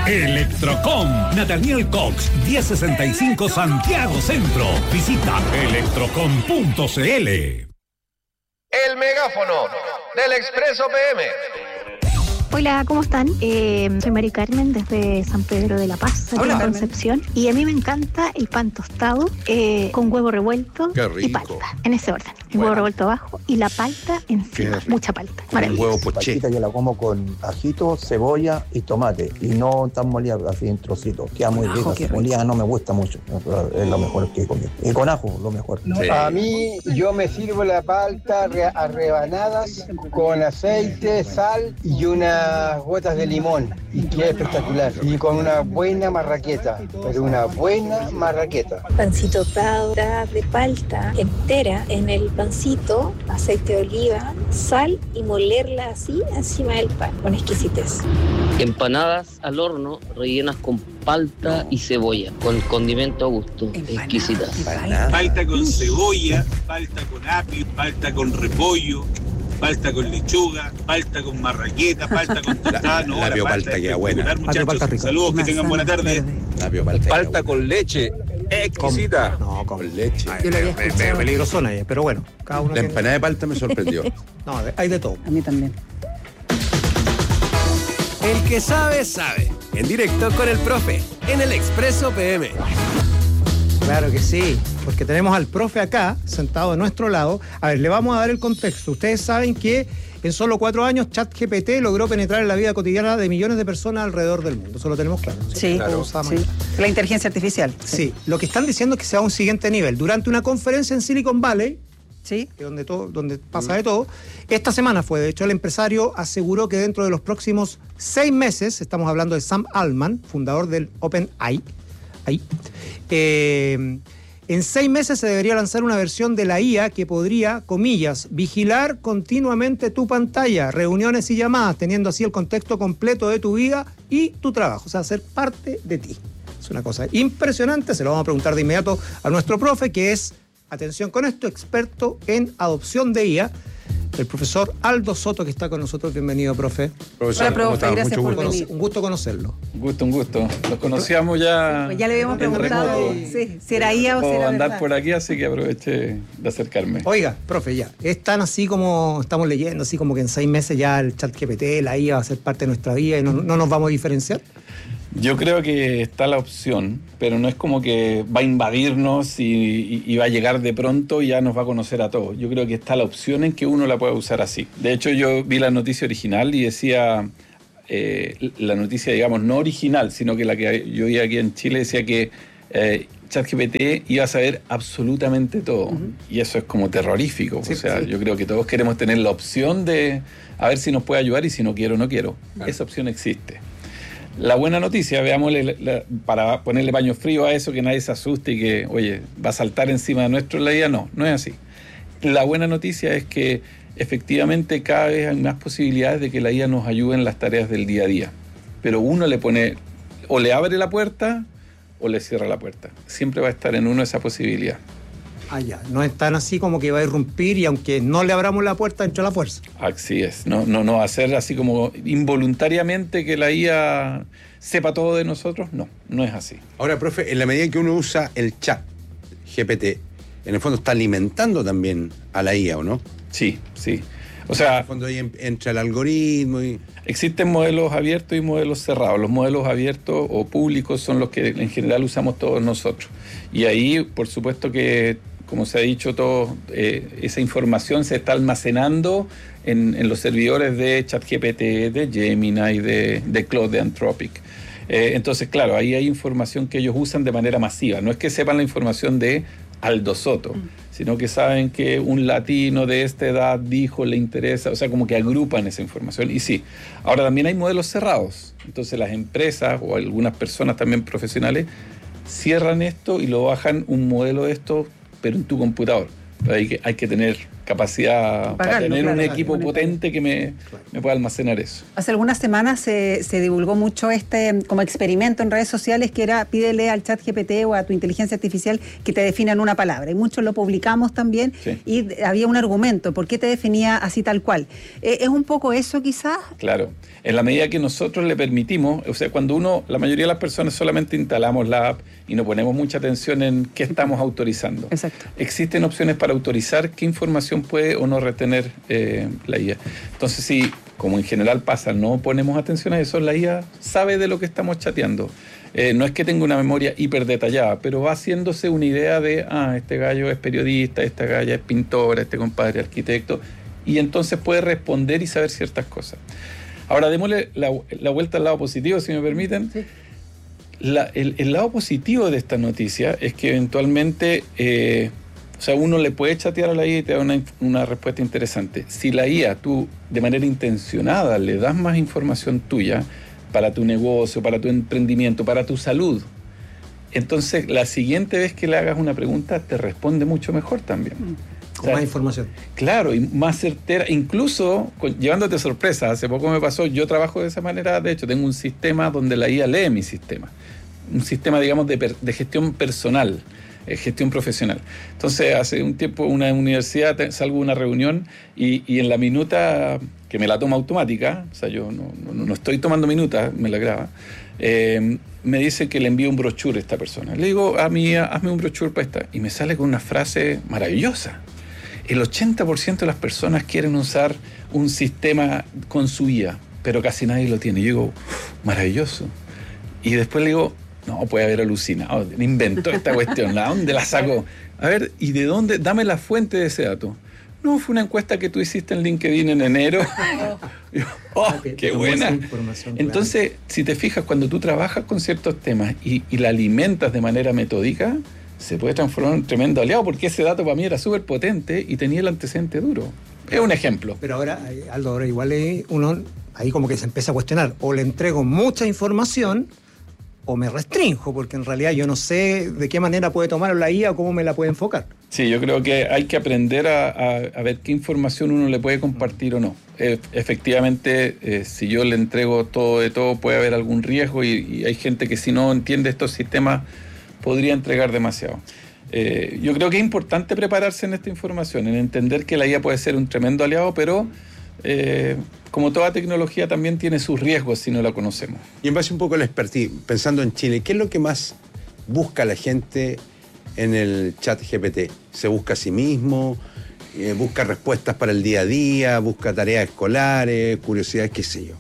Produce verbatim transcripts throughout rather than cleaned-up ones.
Electrocom, Nathaniel Cox, diez sesenta y cinco Santiago Centro. Visita electrocom punto c l. El megáfono del Expreso P M. Hola, ¿cómo están? Eh, soy Mari Carmen desde San Pedro de la Paz, aquí en Concepción. Y a mí me encanta el pan tostado eh, con huevo revuelto y palta, en ese orden. El bueno. huevo revuelto abajo y la palta encima, mucha palta. Maravilloso. Huevo poché. Yo la como con ajito, cebolla y tomate. Y no tan molida, así en trocitos. Queda muy rica. Molida no me gusta mucho. Es lo mejor que he comido. Y con ajo, lo mejor. No, sí. A mí, yo me sirvo la palta a rebanadas con aceite, sal y una gotas de limón y queda espectacular y con una buena marraqueta, pero una buena marraqueta. Pancito tostado de palta entera en el pancito, aceite de oliva, sal y molerla así encima del pan con exquisitez. Empanadas al horno rellenas con palta y cebolla con condimento a gusto, exquisitas. Palta con cebolla, palta con apio, palta con repollo, palta con lechuga, palta con marraqueta, palta con tostada. No, la palta queda buena. Muchachos, saludos, que tengan buena tarde. Palta, palta con leche, exquisita. Con, no, con leche. Yo le había escuchado. Peligrosona, pero bueno, cada uno. La empanada de palta me sorprendió. No, hay de todo. A mí también. El que sabe, sabe. En directo con el profe, en el Expreso P M. Claro que sí, porque tenemos al profe acá, sentado a nuestro lado. A ver, le vamos a dar el contexto. Ustedes saben que en solo cuatro años ChatGPT logró penetrar en la vida cotidiana de millones de personas alrededor del mundo. Eso lo tenemos claro. ¿No? Sí, claro. sí. La inteligencia artificial. Sí. sí, lo que están diciendo es que se va a un siguiente nivel. Durante una conferencia en Silicon Valley, sí, donde, todo, donde pasa de todo, esta semana fue, de hecho, el empresario aseguró que dentro de los próximos seis meses, estamos hablando de Sam Altman, fundador del OpenAI, Ahí. Eh, en seis meses se debería lanzar una versión de la I A que podría, comillas, vigilar continuamente tu pantalla, reuniones y llamadas, teniendo así el contexto completo de tu vida y tu trabajo, o sea, ser parte de ti. Es una cosa impresionante, se lo vamos a preguntar de inmediato a nuestro profe, que es, atención con esto, experto en adopción de I A, el profesor Aldo Soto, que está con nosotros. Bienvenido, profe. Profesor, Hola, profe, gracias Mucho por gusto. venir. Un gusto conocerlo. Un gusto, un gusto. Los conocíamos ya. Pues ya le habíamos preguntado sí, si era I A o si era andar verdad. por aquí, así que aproveché de acercarme. Oiga, profe, ya, es tan así como estamos leyendo, así como que en seis meses ya el ChatGPT, la I A va a ser parte de nuestra vida y no, no nos vamos a diferenciar. Yo creo que está la opción, pero no es como que va a invadirnos y, y, y va a llegar de pronto y ya nos va a conocer a todos. Yo creo que está la opción en que uno la pueda usar así. De hecho, yo vi la noticia original y decía, eh, la noticia, digamos, no original, sino que la que yo vi aquí en Chile decía que eh, ChatGPT iba a saber absolutamente todo. Uh-huh. Y eso es como terrorífico. Sí, o sea, sí. Yo creo que todos queremos tener la opción de a ver si nos puede ayudar y si no quiero, no quiero. Claro. Esa opción existe. La buena noticia, veámosle, la, la, para ponerle paño frío a eso, que nadie se asuste y que, oye, va a saltar encima de nuestro la I A, no, no es así. La buena noticia es que efectivamente cada vez hay más posibilidades de que la I A nos ayude en las tareas del día a día. Pero uno le pone, o le abre la puerta o le cierra la puerta. Siempre va a estar en uno esa posibilidad. Ah, ya. No es tan así como que va a irrumpir y aunque no le abramos la puerta, entra la fuerza. Así es. No, no, no va a ser así como involuntariamente que la I A sepa todo de nosotros. No, no es así. Ahora, profe, en la medida en que uno usa el chat G P T, en el fondo está alimentando también a la I A, ¿o no? Sí, sí. O sea, en el fondo ahí entra el algoritmo y... Existen modelos abiertos y modelos cerrados. Los modelos abiertos o públicos son los que en general usamos todos nosotros. Y ahí, por supuesto que, como se ha dicho, todo, eh, esa información se está almacenando en, en los servidores de ChatGPT, de Gemini, de, de Claude, de Anthropic. Eh, entonces, claro, ahí hay información que ellos usan de manera masiva. No es que sepan la información de Aldo Soto, mm. sino que saben que un latino de esta edad dijo, le interesa, o sea, como que agrupan esa información. Y sí, ahora también hay modelos cerrados. Entonces las empresas o algunas personas también profesionales cierran esto y lo bajan un modelo de esto, pero en tu computador. Pero hay que, hay que tener capacidad Pagarlo, para tener claro, un claro, equipo claro. potente que me, me pueda almacenar eso. Hace algunas semanas se, se divulgó mucho este como experimento en redes sociales que era pídele al chat G P T o a tu inteligencia artificial que te definan una palabra. Y muchos lo publicamos también Sí. y había un argumento. ¿Por qué te definía así tal cual? Eh, ¿Es un poco eso quizás? Claro, en la medida que nosotros le permitimos, o sea, cuando uno, la mayoría de las personas solamente instalamos la app y no ponemos mucha atención en qué estamos autorizando. Exacto. Existen opciones para autorizar qué información puede o no retener eh, la I A. Entonces, si, como en general pasa, no ponemos atención a eso, la I A sabe de lo que estamos chateando. Eh, no es que tenga una memoria hiper detallada, pero va haciéndose una idea de, ah, este gallo es periodista, esta galla es pintora, este compadre es arquitecto, y entonces puede responder y saber ciertas cosas. Ahora, démosle la, la vuelta al lado positivo, si me permiten. Sí. La, el, el lado positivo de esta noticia es que eventualmente, eh, o sea, uno le puede chatear a la I A y te da una, una respuesta interesante. Si la I A tú de manera intencionada le das más información tuya para tu negocio, para tu emprendimiento, para tu salud, entonces la siguiente vez que le hagas una pregunta te responde mucho mejor también. Con O sea, más información. Claro, y más certera, incluso con, llevándote sorpresa. Hace poco me pasó, yo trabajo de esa manera, de hecho tengo un sistema donde la I A lee mi sistema, un sistema, digamos, de, per, de gestión personal, eh, gestión profesional. Entonces, hace un tiempo en una universidad te, salgo a una reunión y, y en la minuta, que me la toma automática, o sea, yo no, no, no estoy tomando minutas, me la graba, eh, me dice que le envío un brochure a esta persona. Le digo, a mí, hazme un brochure para esta. Y me sale con una frase maravillosa. El ochenta por ciento de las personas quieren usar un sistema con su I A, pero casi nadie lo tiene. Yo digo, maravilloso. Y después le digo, no, puede haber alucinado, inventó esta cuestión, ¿a dónde la sacó? A ver, ¿y de dónde? Dame la fuente de ese dato. No, fue una encuesta que tú hiciste en LinkedIn en enero. Yo, oh, qué buena. Entonces, si te fijas, cuando tú trabajas con ciertos temas y, y la alimentas de manera metódica, se puede transformar en un tremendo aliado, porque ese dato para mí era súper potente y tenía el antecedente duro. Es un ejemplo. Pero ahora, Aldo, ahora igual uno ahí como que se empieza a cuestionar. O le entrego mucha información o me restrinjo, porque en realidad yo no sé de qué manera puede tomar la I A o cómo me la puede enfocar. Sí, yo creo que hay que aprender a, a, a ver qué información uno le puede compartir o no. E- efectivamente, eh, si yo le entrego todo de todo, puede haber algún riesgo y, y hay gente que si no entiende estos sistemas podría entregar demasiado. Eh, yo creo que es importante prepararse en esta información, en entender que la I A puede ser un tremendo aliado, pero eh, como toda tecnología también tiene sus riesgos si no la conocemos. Y en base un poco al expertise, pensando en Chile, ¿qué es lo que más busca la gente en el chat G P T? ¿Se busca a sí mismo? Eh, ¿Busca respuestas para el día a día? ¿Busca tareas escolares? ¿Curiosidades? ¿Qué sé yo?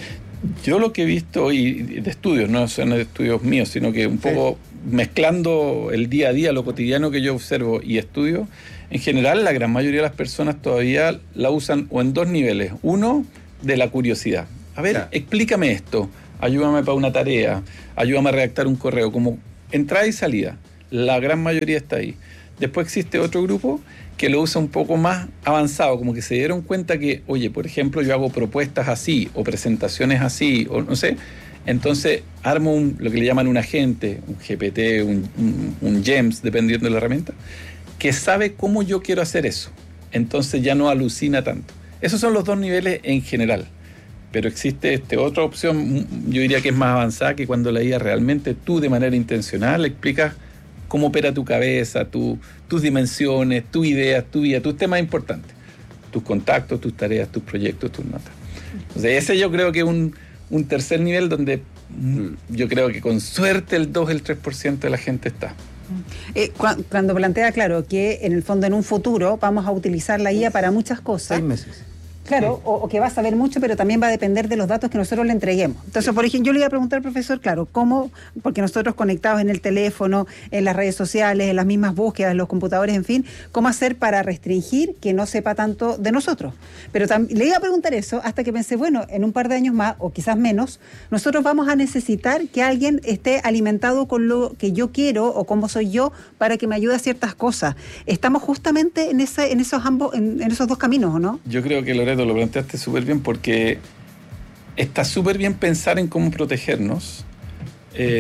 Yo lo que he visto, y de estudios, no son de estudios míos, sino que un poco mezclando el día a día, lo cotidiano que yo observo y estudio, en general la gran mayoría de las personas todavía la usan o en dos niveles. Uno, de la curiosidad. A ver, ya. Explícame esto, ayúdame para una tarea, ayúdame a redactar un correo, como entrada y salida. La gran mayoría está ahí. Después existe otro grupo que lo usa un poco más avanzado, como que se dieron cuenta que, oye, por ejemplo, yo hago propuestas así, o presentaciones así, o no sé, entonces armo un, lo que le llaman un agente, un G P T, un, un, un GEMS, dependiendo de la herramienta, que sabe cómo yo quiero hacer eso. Entonces ya no alucina tanto. Esos son los dos niveles en general. Pero existe este, otra opción, yo diría que es más avanzada, que cuando la I A realmente tú de manera intencional le explicas cómo opera tu cabeza, tu, tus dimensiones, tus ideas, tu vida, tus temas importantes, tus contactos, tus tareas, tus proyectos, tus notas. Entonces ese yo creo que es un, un tercer nivel donde yo creo que con suerte el dos, el tres por ciento de la gente está. Eh, cu- cuando plantea, claro, que en el fondo en un futuro vamos a utilizar la I A para muchas cosas. Seis meses. Claro, sí. o, o que va a saber mucho, pero también va a depender de los datos que nosotros le entreguemos. Entonces, por ejemplo, yo le iba a preguntar al profesor, claro, ¿cómo? Porque nosotros conectados en el teléfono, en las redes sociales, en las mismas búsquedas, en los computadores, en fin, ¿cómo hacer para restringir que no sepa tanto de nosotros? Pero tam- le iba a preguntar eso hasta que pensé, bueno, en un par de años más, o quizás menos, nosotros vamos a necesitar que alguien esté alimentado con lo que yo quiero o cómo soy yo para que me ayude a ciertas cosas. Estamos justamente en, ese, en, esos, ambos, en, en esos dos caminos, ¿o no? Yo creo que, Loreto, lo planteaste súper bien porque está súper bien pensar en cómo protegernos, eh,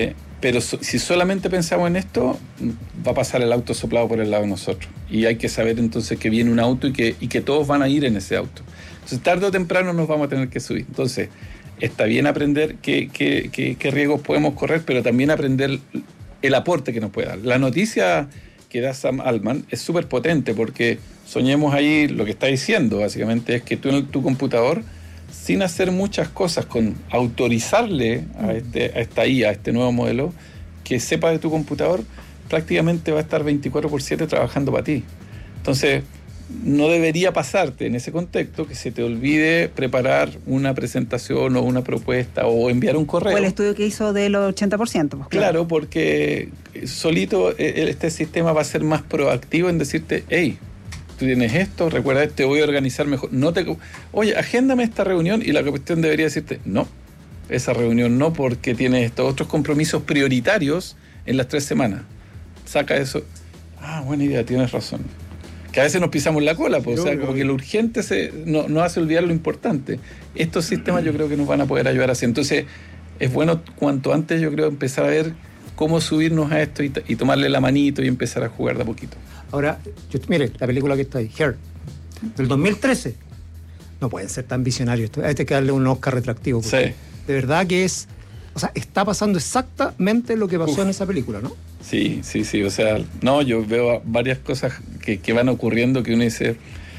Pero so, si solamente pensamos en esto, va a pasar el auto soplado por el lado de nosotros. Y hay que saber entonces que viene un auto y que, y que todos van a ir en ese auto. Entonces, tarde o temprano nos vamos a tener que subir. Entonces, está bien aprender qué, qué, qué, qué riesgos podemos correr, pero también aprender el aporte que nos puede dar. La noticia que da Sam Altman es súper potente, porque soñemos ahí lo que está diciendo, básicamente, es que tú en tu computador, sin hacer muchas cosas, con autorizarle a, este, a esta I A, a este nuevo modelo, que sepa de tu computador, prácticamente va a estar veinticuatro por siete trabajando para ti. Entonces, no debería pasarte en ese contexto que se te olvide preparar una presentación o una propuesta o enviar un correo. O el estudio que hizo del ochenta por ciento. Pues, claro. claro, porque solito este sistema va a ser más proactivo en decirte, hey, tú tienes esto, recuerda, te voy a organizar mejor. No te, oye, agéndame esta reunión, y la cuestión debería decirte, no, esa reunión no, porque tienes estos otros compromisos prioritarios en las tres semanas. Saca eso. Ah, buena idea, tienes razón. Que a veces nos pisamos la cola, pues, o sea, como que lo urgente se, no, no hace olvidar lo importante. Estos sistemas yo creo que nos van a poder ayudar así. Entonces, es bueno cuanto antes, yo creo, empezar a ver cómo subirnos a esto y, y tomarle la manito y empezar a jugar de a poquito. Ahora, yo, mire, la película que está ahí, Her, del dos mil trece, no pueden ser tan visionarios. Hay que darle un Oscar retroactivo. Sí. De verdad que es, o sea, está pasando exactamente lo que pasó Uf. en esa película, ¿no? Sí, sí, sí, o sea, no, yo veo varias cosas que, que van ocurriendo que uno dice,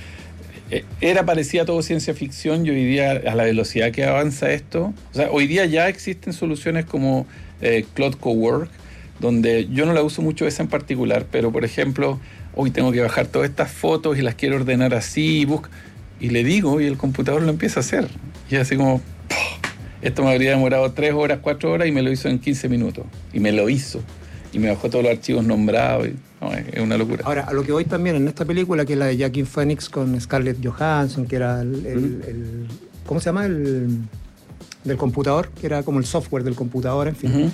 eh, era parecía todo ciencia ficción, y hoy día a la velocidad que avanza esto, o sea, hoy día ya existen soluciones como eh, Cloud Cowork, donde yo no la uso mucho esa en particular, pero por ejemplo, hoy tengo que bajar todas estas fotos y las quiero ordenar así, y, busco, y le digo, y el computador lo empieza a hacer, y así como, esto me habría demorado tres horas, cuatro horas, y me lo hizo en quince minutos, y me lo hizo. Y me bajó todos los archivos nombrados. Y, no, es, es una locura. Ahora, a lo que voy también en esta película, que es la de Joaquin Phoenix con Scarlett Johansson, que era el... el, ¿Mm? el ¿cómo se llama? El del computador, que era como el software del computador, en fin. Uh-huh.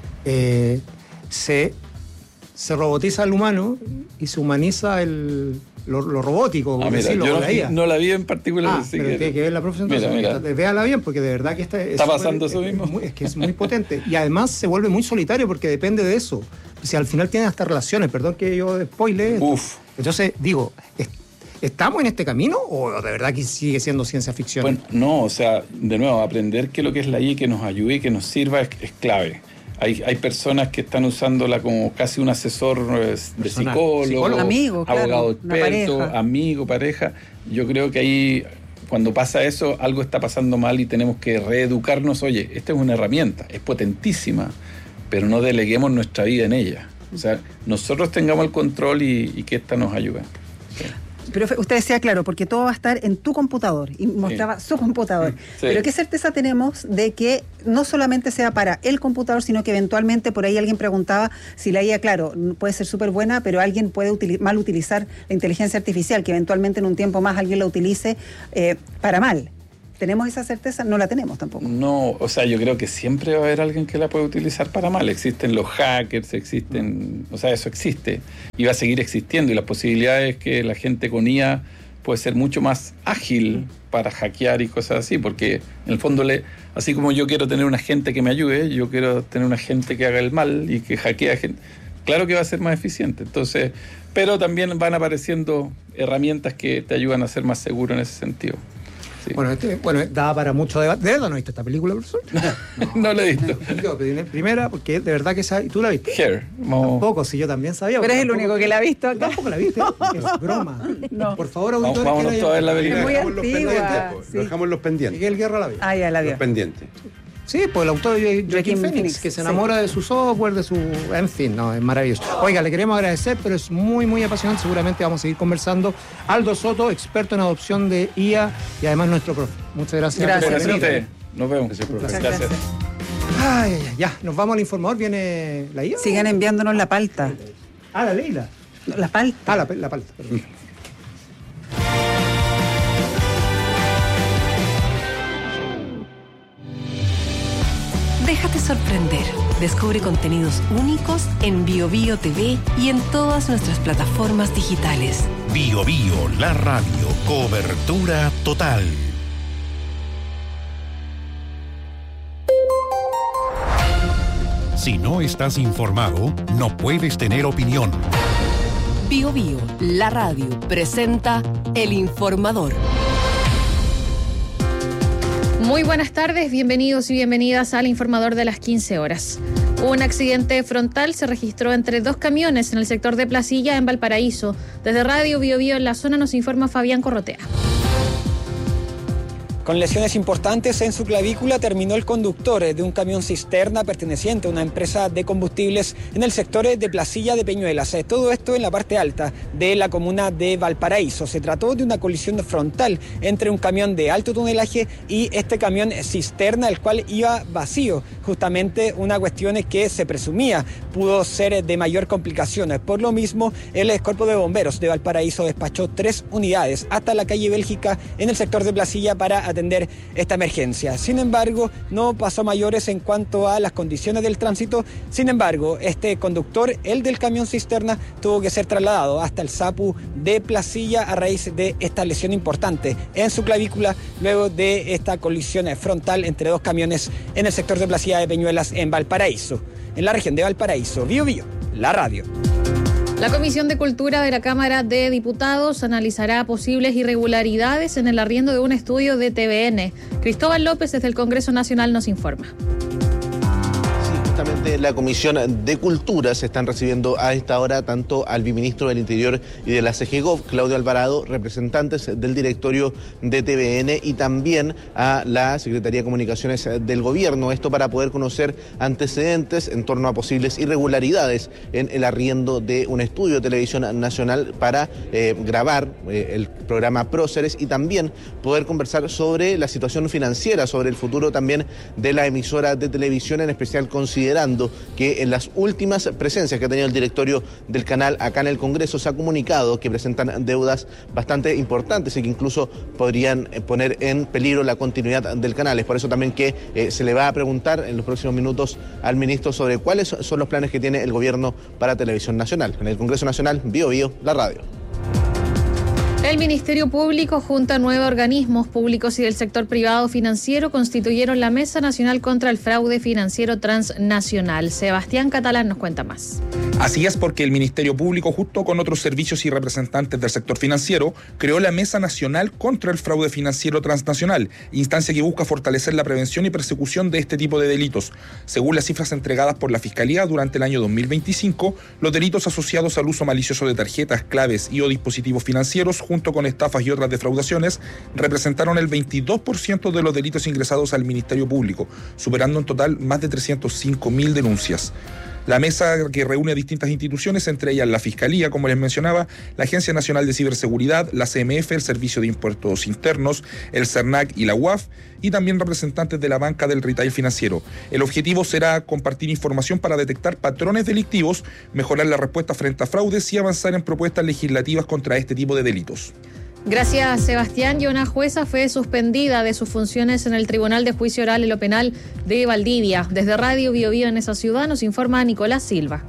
eh, se, se robotiza al humano y se humaniza el, lo, lo robótico, ah, mira, decirlo, yo con la I A. No la vi en particular. Ah, pero tiene que ver la presentación. Mira, mira. Véala bien, porque de verdad que esta, está es pasando super, eso es, mismo. Es, muy, es que es muy potente. Y además se vuelve muy solitario porque depende de eso. O sea, al final tienen hasta relaciones. Perdón que yo spoile. Uf. Entonces, digo, ¿estamos en este camino o de verdad que sigue siendo ciencia ficción? Bueno, no, o sea, de nuevo, aprender qué es lo que es la I A, que nos ayude y que nos sirva es, es clave. Hay, hay personas que están usándola como casi un asesor de Personal. psicólogo, psicólogo amigo, abogado claro, experto, pareja. amigo, pareja. Yo creo que ahí, cuando pasa eso, algo está pasando mal y tenemos que reeducarnos. Oye, esta es una herramienta, es potentísima, pero no deleguemos nuestra vida en ella. O sea, nosotros tengamos el control y, y que esta nos ayude. Sí. Pero usted decía, claro, porque todo va a estar en tu computador, y mostraba sí. su computador. Sí. Pero ¿qué certeza tenemos de que no solamente sea para el computador, sino que eventualmente, por ahí alguien preguntaba si la I A, claro, puede ser súper buena, pero alguien puede util- mal utilizar la inteligencia artificial, que eventualmente en un tiempo más alguien la utilice eh, para mal? ¿Tenemos esa certeza? No la tenemos tampoco. No, o sea, yo creo que siempre va a haber alguien que la puede utilizar para mal. Existen los hackers, existen, o sea, eso existe y va a seguir existiendo. Y las posibilidades que la gente con I A puede ser mucho más ágil para hackear y cosas así, porque en el fondo, le, así como yo quiero tener una gente que me ayude, yo quiero tener una gente que haga el mal y que hackea gente. Claro que va a ser más eficiente. Entonces, pero también van apareciendo herramientas que te ayudan a ser más seguro en ese sentido. Sí. Bueno, este, bueno, da para mucho debate. ¿De verdad no viste esta película, profesor? No, no la he visto. Yo pedí primera, porque de verdad que esa, ¿tú la viste? Hair. No. Tampoco, si yo también sabía. Pero es el único que la ha visto acá. Tampoco la viste. Es broma. No. Por favor, auditores. Vámonos todos a ver la película. Es muy Dejamos los antigua. pendientes. Sí. Lo dejamos los pendientes. Miguel Guerra la vio. Ah, ya la vio. Los pendientes. Sí, pues el autor de Joaquin Phoenix, Phoenix, que se enamora sí. de su software, de su... En fin, no, es maravilloso. Oiga, le queremos agradecer, pero es muy, muy apasionante. Seguramente vamos a seguir conversando. Aldo Soto, experto en adopción de I A y además nuestro profe. Muchas gracias. Gracias. Por venir. Nos vemos. Gracias, profe. Muchas gracias. gracias. Ay, ay, ay, ya, nos vamos al informador. ¿Viene la I A? Sigan enviándonos la palta. Ah, la Leila. La palta. Ah, la, la palta, perdón. Déjate sorprender. Descubre contenidos únicos en Bio Bio T V y en todas nuestras plataformas digitales. Bio Bio, la radio. Cobertura total. Si no estás informado, no puedes tener opinión. Bio Bio, la radio, presenta El Informador. Muy buenas tardes, bienvenidos y bienvenidas al Informador de las quince horas. Un accidente frontal se registró entre dos camiones en el sector de Placilla, en Valparaíso. Desde Radio Bio Bio en la zona nos informa Fabián Corrotea. Con lesiones importantes en su clavícula terminó el conductor de un camión cisterna perteneciente a una empresa de combustibles en el sector de Placilla de Peñuelas. Todo esto en la parte alta de la comuna de Valparaíso. Se trató de una colisión frontal entre un camión de alto tonelaje y este camión cisterna, el cual iba vacío. Justamente una cuestión que se presumía pudo ser de mayor complicación. Por lo mismo, el Cuerpo de Bomberos de Valparaíso despachó tres unidades hasta la calle Bélgica en el sector de Placilla para atender esta emergencia. Sin embargo, no pasó mayores en cuanto a las condiciones del tránsito. Sin embargo, este conductor, el del camión cisterna, tuvo que ser trasladado hasta el SAPU de Placilla a raíz de esta lesión importante en su clavícula luego de esta colisión frontal entre dos camiones en el sector de Placilla de Peñuelas en Valparaíso. En la región de Valparaíso, Bio Bio, la radio. La Comisión de Cultura de la Cámara de Diputados analizará posibles irregularidades en el arriendo de un estudio de T V N. Cristóbal López desde el Congreso Nacional nos informa. Justamente la Comisión de Cultura se están recibiendo a esta hora tanto al viceministro del Interior y de la C G G O V, Claudio Alvarado, representantes del directorio de T V N y también a la Secretaría de Comunicaciones del Gobierno. Esto para poder conocer antecedentes en torno a posibles irregularidades en el arriendo de un estudio de televisión nacional para eh, grabar eh, el programa Próceres y también poder conversar sobre la situación financiera, sobre el futuro también de la emisora de televisión, en especial considerando que en las últimas presencias que ha tenido el directorio del canal acá en el Congreso se ha comunicado que presentan deudas bastante importantes y que incluso podrían poner en peligro la continuidad del canal. Es por eso también que eh, se le va a preguntar en los próximos minutos al ministro sobre cuáles son los planes que tiene el gobierno para Televisión Nacional. En el Congreso Nacional, Bio Bio, la radio. El Ministerio Público junto a nueve organismos públicos y del sector privado financiero constituyeron la Mesa Nacional contra el Fraude Financiero Transnacional. Sebastián Catalán nos cuenta más. Así es, porque el Ministerio Público, junto con otros servicios y representantes del sector financiero, creó la Mesa Nacional contra el Fraude Financiero Transnacional, instancia que busca fortalecer la prevención y persecución de este tipo de delitos. Según las cifras entregadas por la Fiscalía, durante el año dos mil veinticinco, los delitos asociados al uso malicioso de tarjetas, claves y o dispositivos financieros, junto con estafas y otras defraudaciones, representaron el veintidós por ciento de los delitos ingresados al Ministerio Público, superando en total más de trescientos cinco mil denuncias. La mesa, que reúne a distintas instituciones, entre ellas la Fiscalía, como les mencionaba, la Agencia Nacional de Ciberseguridad, la C M F, el Servicio de Impuestos Internos, el CERNAC y la U A F, y también representantes de la banca del retail financiero. El objetivo será compartir información para detectar patrones delictivos, mejorar la respuesta frente a fraudes y avanzar en propuestas legislativas contra este tipo de delitos. Gracias, Sebastián. Y una jueza fue suspendida de sus funciones en el Tribunal de Juicio Oral en lo Penal de Valdivia. Desde Radio Bio Bio en esa ciudad nos informa Nicolás Silva.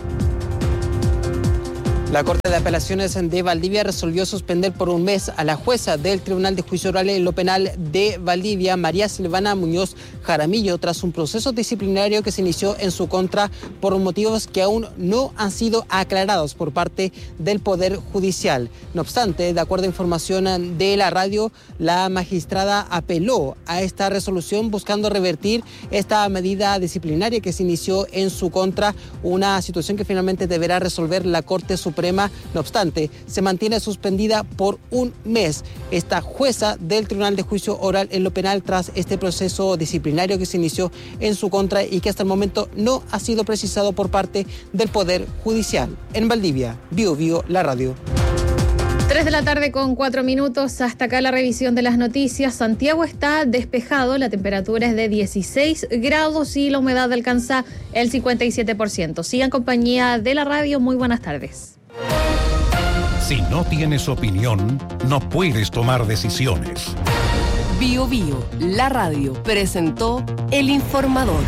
La Corte de Apelaciones de Valdivia resolvió suspender por un mes a la jueza del Tribunal de Juicio Oral en lo Penal de Valdivia, María Silvana Muñoz Jaramillo, tras un proceso disciplinario que se inició en su contra por motivos que aún no han sido aclarados por parte del Poder Judicial. No obstante, de acuerdo a información de la radio, la magistrada apeló a esta resolución buscando revertir esta medida disciplinaria que se inició en su contra, una situación que finalmente deberá resolver la Corte Suprema. No obstante, se mantiene suspendida por un mes esta jueza del Tribunal de Juicio Oral en lo Penal tras este proceso disciplinario que se inició en su contra y que hasta el momento no ha sido precisado por parte del Poder Judicial. En Valdivia, Bio Bio, la radio. Tres de la tarde con cuatro minutos. Hasta acá la revisión de las noticias. Santiago está despejado, la temperatura es de dieciséis grados y la humedad alcanza el cincuenta y siete por ciento. Sigan compañía de la radio. Muy buenas tardes. Si no tienes opinión, no puedes tomar decisiones. Bio Bio, la radio, presentó El Informador.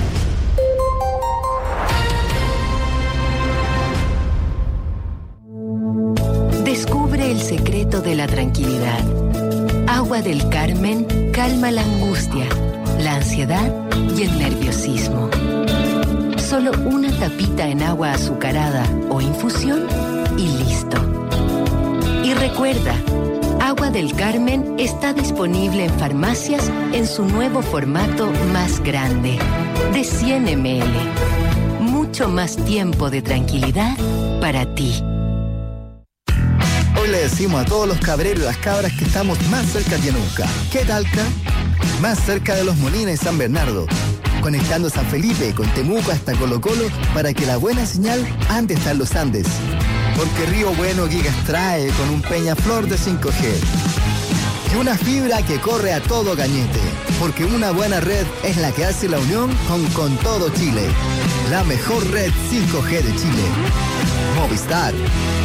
Descubre el secreto de la tranquilidad. Agua del Carmen calma la angustia, la ansiedad y el nerviosismo. Solo una tapita en agua azucarada o infusión y listo. Y recuerda, Agua del Carmen está disponible en farmacias en su nuevo formato más grande, de cien mililitros. Mucho más tiempo de tranquilidad para ti. Hoy le decimos a todos los cabreros y las cabras que estamos más cerca que nunca. ¿Qué talca? Más cerca de Los Molinos y San Bernardo, conectando San Felipe con Temuco hasta Colo Colo para que la buena señal ande hasta los Andes. Porque Río Bueno Gigas trae con un Peñaflor de cinco G. Y una fibra que corre a todo cañete. Porque una buena red es la que hace la unión con, con todo Chile. La mejor red cinco G de Chile. Movistar.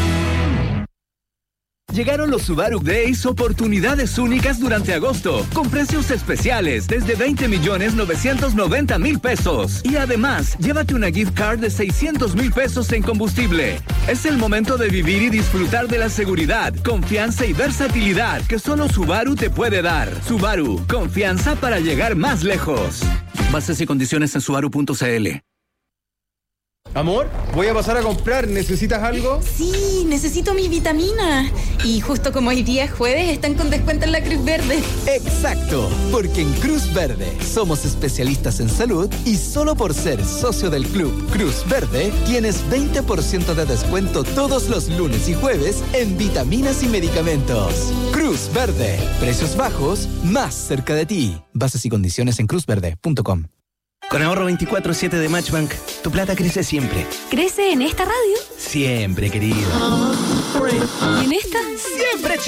Llegaron los Subaru Days, oportunidades únicas durante agosto, con precios especiales desde veinte millones novecientos noventa mil pesos. Y además, llévate una gift card de seiscientos mil pesos en combustible. Es el momento de vivir y disfrutar de la seguridad, confianza y versatilidad que solo Subaru te puede dar. Subaru, confianza para llegar más lejos. Bases y condiciones en subaru punto c l. Amor, voy a pasar a comprar. ¿Necesitas algo? Sí, necesito mis vitaminas. Y justo como hoy día es jueves, están con descuento en la Cruz Verde. Exacto, porque en Cruz Verde somos especialistas en salud y solo por ser socio del club Cruz Verde tienes veinte por ciento de descuento todos los lunes y jueves en vitaminas y medicamentos. Cruz Verde, precios bajos, más cerca de ti. Bases y condiciones en cruz verde punto com. Con ahorro veinticuatro siete de Matchbank, tu plata crece siempre. ¿Crece en esta radio? Siempre, querido. ¿Y en esta? Siempre,